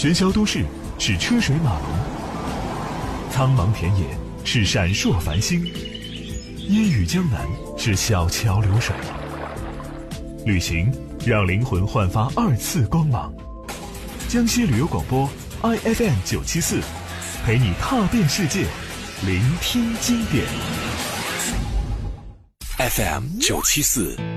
喧嚣都市是车水马龙，苍茫田野是闪烁繁星，烟雨江南是小桥流水。旅行让灵魂焕发2次光芒。江西旅游广播 IFM 974，陪你踏遍世界，聆听经典。 FM 974。